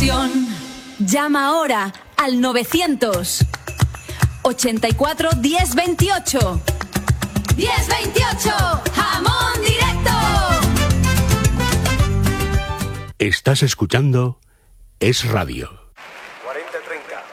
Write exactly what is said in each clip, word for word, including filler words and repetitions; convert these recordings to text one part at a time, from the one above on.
ilusión. Llama ahora al novecientos ochenta y cuatro diez veintiocho. diez veintiocho, jamón directo. Estás escuchando Es Radio. cuarenta treinta.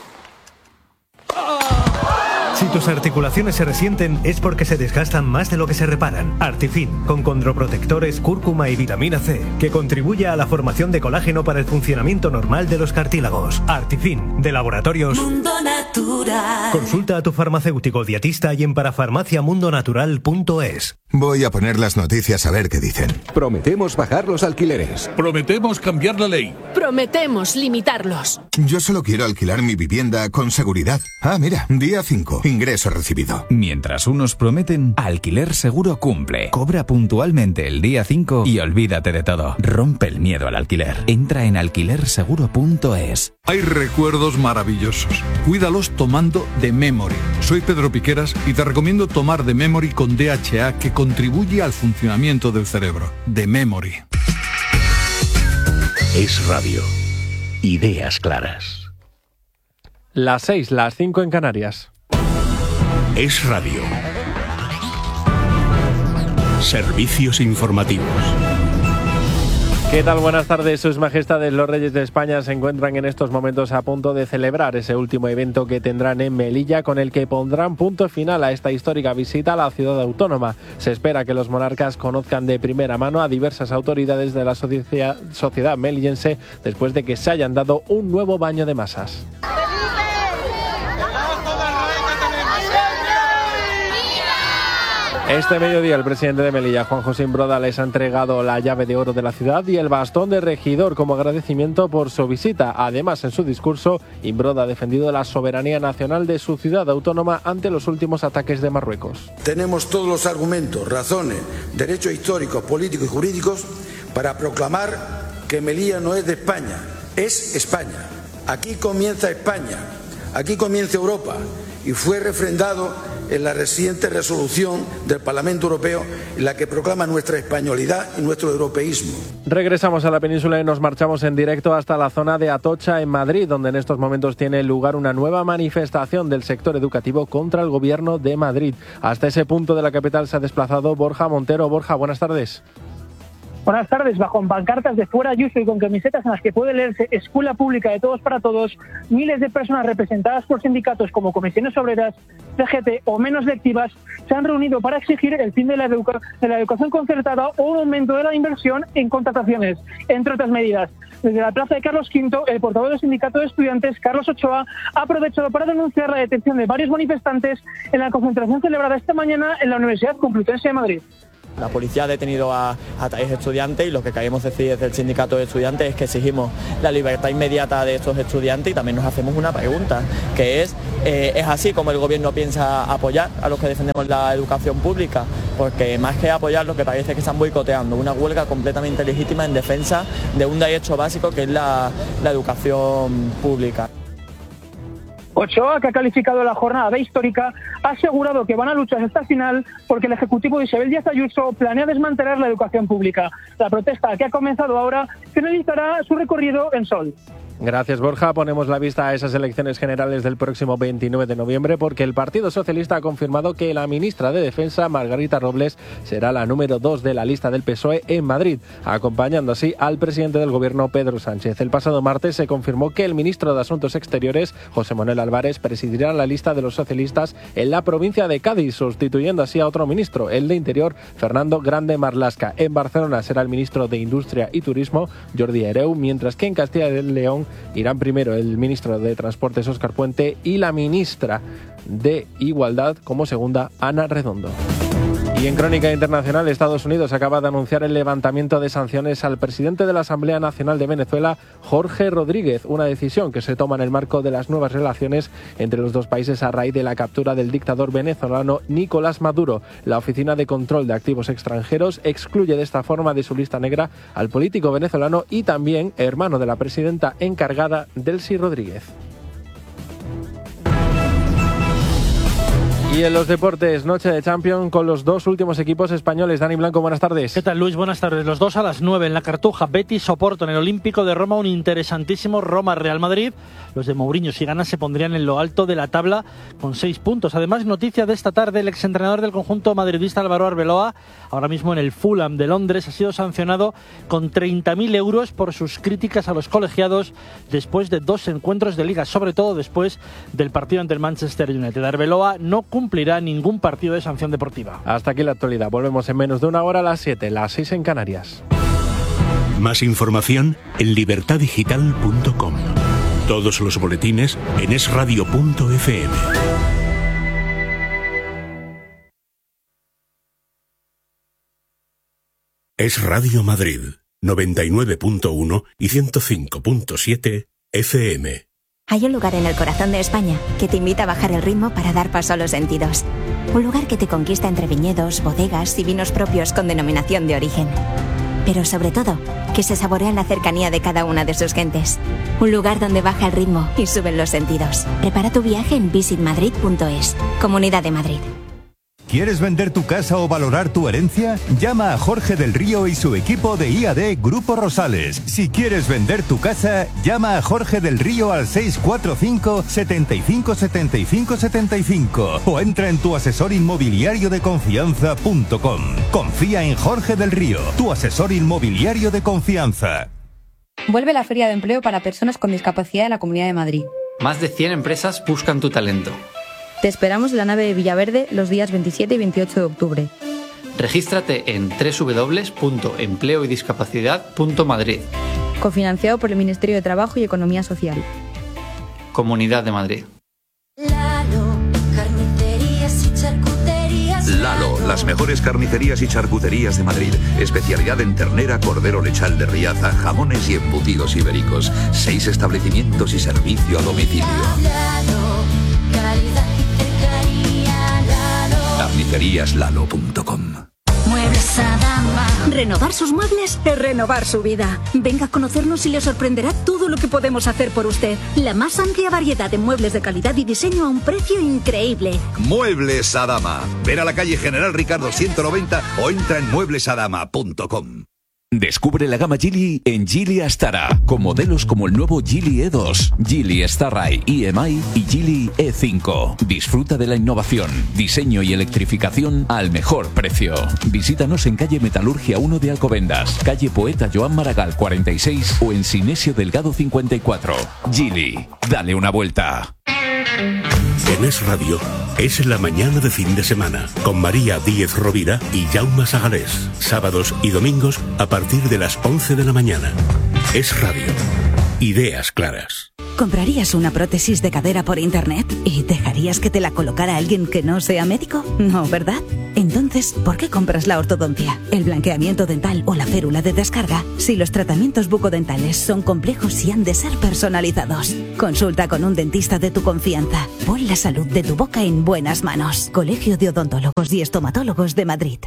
Si tus articulaciones se resienten es porque se desgastan más de lo que se reparan. Artifin, con condroprotectores, cúrcuma y vitamina C, que contribuye a la formación de colágeno para el funcionamiento normal de los cartílagos. Artifin, de Laboratorios Mundo Natural. Consulta a tu farmacéutico dietista y en parafarmacia mundo natural punto es. Voy a poner las noticias a ver qué dicen. Prometemos bajar los alquileres. Prometemos cambiar la ley. Prometemos limitarlos. Yo solo quiero alquilar mi vivienda con seguridad. Ah, mira, día cinco, ingreso recibido. Mientras unos prometen, Alquiler Seguro cumple. Cobra puntualmente el día cinco y olvídate de todo. Rompe el miedo al alquiler. Entra en alquiler seguro punto es. Hay recuerdos maravillosos. Cuídalos tomando The Memory. Soy Pedro Piqueras y te recomiendo tomar The Memory con D H A, que contribuye al funcionamiento del cerebro. The Memory. Es Radio. Ideas claras. Las seis, las cinco en Canarias. Es Radio. Servicios informativos. ¿Qué tal? Buenas tardes. Sus Majestades los Reyes de España se encuentran en estos momentos a punto de celebrar ese último evento que tendrán en Melilla, con el que pondrán punto final a esta histórica visita a la ciudad autónoma. Se espera que los monarcas conozcan de primera mano a diversas autoridades de la sociedad, sociedad melillense después de que se hayan dado un nuevo baño de masas. Este mediodía el presidente de Melilla, Juan José Imbroda, les ha entregado la llave de oro de la ciudad y el bastón de regidor como agradecimiento por su visita. Además, en su discurso, Imbroda ha defendido la soberanía nacional de su ciudad autónoma ante los últimos ataques de Marruecos. Tenemos todos los argumentos, razones, derechos históricos, políticos y jurídicos para proclamar que Melilla no es de España, es España. Aquí comienza España, aquí comienza Europa, y fue refrendado en la reciente resolución del Parlamento Europeo, en la que proclama nuestra españolidad y nuestro europeísmo. Regresamos a la península y nos marchamos en directo hasta la zona de Atocha, en Madrid, donde en estos momentos tiene lugar una nueva manifestación del sector educativo contra el Gobierno de Madrid. Hasta ese punto de la capital se ha desplazado Borja Montero. Borja, buenas tardes. Buenas tardes. Bajo pancartas de fuera Ayuso y con camisetas en las que puede leerse Escuela Pública de Todos para Todos, miles de personas representadas por sindicatos como Comisiones Obreras, C G T o Menos Lectivas se han reunido para exigir el fin de la, educa- de la educación concertada o un aumento de la inversión en contrataciones, entre otras medidas. Desde la plaza de Carlos quinto, el portavoz del sindicato de estudiantes, Carlos Ochoa, ha aprovechado para denunciar la detención de varios manifestantes en la concentración celebrada esta mañana en la Universidad Complutense de Madrid. La policía ha detenido a, a tres estudiantes y lo que queremos decir desde el sindicato de estudiantes es que exigimos la libertad inmediata de estos estudiantes y también nos hacemos una pregunta, que es, eh, ¿es así como el gobierno piensa apoyar a los que defendemos la educación pública? Porque más que apoyar, lo que parece es que están boicoteando una huelga completamente legítima en defensa de un derecho básico que es la, la educación pública. Ochoa, que ha calificado la jornada de histórica, ha asegurado que van a luchar hasta el final porque el Ejecutivo de Isabel Díaz Ayuso planea desmantelar la educación pública. La protesta, que ha comenzado ahora, finalizará su recorrido en Sol. Gracias, Borja. Ponemos la vista a esas elecciones generales del próximo veintinueve de noviembre porque el Partido Socialista ha confirmado que la ministra de Defensa, Margarita Robles, será la número dos de la lista del P S O E en Madrid, acompañando así al presidente del Gobierno, Pedro Sánchez. El pasado martes se confirmó que el ministro de Asuntos Exteriores, José Manuel Álvarez, presidirá la lista de los socialistas en la provincia de Cádiz, sustituyendo así a otro ministro, el de Interior, Fernando Grande Marlaska. En Barcelona será el ministro de Industria y Turismo, Jordi Hereu, mientras que en Castilla y León irán primero el ministro de Transportes, Óscar Puente, y la ministra de Igualdad como segunda, Ana Redondo. Y en crónica internacional, Estados Unidos acaba de anunciar el levantamiento de sanciones al presidente de la Asamblea Nacional de Venezuela, Jorge Rodríguez, una decisión que se toma en el marco de las nuevas relaciones entre los dos países a raíz de la captura del dictador venezolano Nicolás Maduro. La Oficina de Control de Activos Extranjeros excluye de esta forma de su lista negra al político venezolano y también hermano de la presidenta encargada, Delcy Rodríguez. Y en los deportes, noche de Champions con los dos últimos equipos españoles. Dani Blanco, buenas tardes. ¿Qué tal, Luis? Buenas tardes. Los dos a las nueve en la Cartuja. Betis Oporto. En el Olímpico de Roma, un interesantísimo Roma-Real Madrid. Los de Mourinho, si ganan, se pondrían en lo alto de la tabla con seis puntos. Además, noticia de esta tarde, el exentrenador del conjunto madridista Álvaro Arbeloa, ahora mismo en el Fulham de Londres, ha sido sancionado con treinta mil euros por sus críticas a los colegiados después de dos encuentros de liga, sobre todo después del partido ante el Manchester United. Arbeloa no cumplirá ningún partido de sanción deportiva. Hasta aquí la actualidad. Volvemos en menos de una hora a las siete, las seis en Canarias. Más información en libertad digital punto com. Todos los boletines en es radio punto efe eme. Es Radio Madrid, noventa y nueve punto uno y ciento cinco punto siete efe eme. Hay un lugar en el corazón de España que te invita a bajar el ritmo para dar paso a los sentidos. Un lugar que te conquista entre viñedos, bodegas y vinos propios con denominación de origen. Pero sobre todo, que se saborea la cercanía de cada una de sus gentes. Un lugar donde baja el ritmo y suben los sentidos. Prepara tu viaje en visit madrid punto es. Comunidad de Madrid. ¿Quieres vender tu casa o valorar tu herencia? Llama a Jorge del Río y su equipo de I A D Grupo Rosales. Si quieres vender tu casa, llama a Jorge del Río al seis cuatro cinco, setenta y cinco, setenta y cinco, setenta y cinco o entra en tu asesor inmobiliario de confianza punto com. Confía en Jorge del Río, tu asesor inmobiliario de confianza. Vuelve la Feria de Empleo para Personas con Discapacidad de la Comunidad de Madrid. Más de cien empresas buscan tu talento. Te esperamos en la nave de Villaverde los días veintisiete y veintiocho de octubre. Regístrate en doble u doble u doble u punto empleo y discapacidad punto madrid. Cofinanciado por el Ministerio de Trabajo y Economía Social. Comunidad de Madrid. Lalo, carnicerías y charcuterías. Lalo, las mejores carnicerías y charcuterías de Madrid. Especialidad en ternera, cordero lechal de Riaza, jamones y embutidos ibéricos. Seis establecimientos y servicio a domicilio. Lalo, calidad y cercanía. Lalo. carnicerías lalo punto com. Muebles Adama. Renovar sus muebles es renovar su vida. Venga a conocernos y le sorprenderá todo lo que podemos hacer por usted. La más amplia variedad de muebles de calidad y diseño a un precio increíble. Muebles Adama. Ven a la calle General Ricardo ciento noventa o entra en muebles adama punto com. Descubre la gama Geely en Geely Astara, con modelos como el nuevo Geely E dos, Geely Starray E M I y Geely E cinco. Disfruta de la innovación, diseño y electrificación al mejor precio. Visítanos en calle Metalurgia uno de Alcobendas, calle Poeta Joan Maragall cuarenta y seis o en Sinesio Delgado cincuenta y cuatro. Geely, dale una vuelta. En Es Radio, es la mañana de fin de semana, con María Díez Rovira y Jaume Sagalés. Sábados y domingos a partir de las once de la mañana. Es Radio. Ideas claras. ¿Comprarías una prótesis de cadera por internet y dejarías que te la colocara alguien que no sea médico? No, ¿verdad? Entonces, ¿por qué compras la ortodoncia, el blanqueamiento dental o la férula de descarga si los tratamientos bucodentales son complejos y han de ser personalizados? Consulta con un dentista de tu confianza. Pon la salud de tu boca en buenas manos. Colegio de Odontólogos y Estomatólogos de Madrid.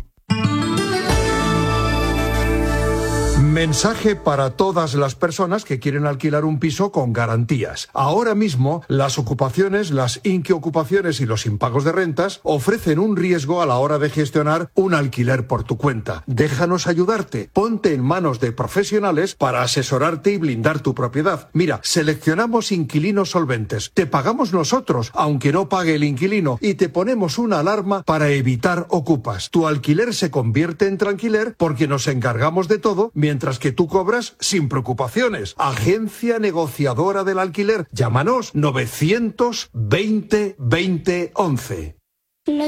Mensaje para todas las personas que quieren alquilar un piso con garantías. Ahora mismo, las ocupaciones, las inquiocupaciones y los impagos de rentas ofrecen un riesgo a la hora de gestionar un alquiler por tu cuenta. Déjanos ayudarte. Ponte en manos de profesionales para asesorarte y blindar tu propiedad. Mira, seleccionamos inquilinos solventes. Te pagamos nosotros, aunque no pague el inquilino, y te ponemos una alarma para evitar ocupas. Tu alquiler se convierte en tranquiler porque nos encargamos de todo, mientras que tú cobras sin preocupaciones. Agencia negociadora del alquiler. Llámanos novecientos veinte veinte once.